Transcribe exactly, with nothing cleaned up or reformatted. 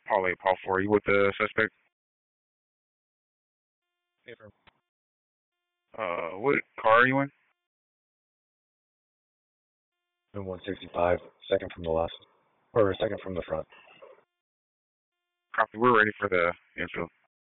Paul eight, Paul four. You with the suspect? Affirm. Uh, what car are you in? In one sixty-five, second from the left. Or second from the front. Copy. We're ready for the intro.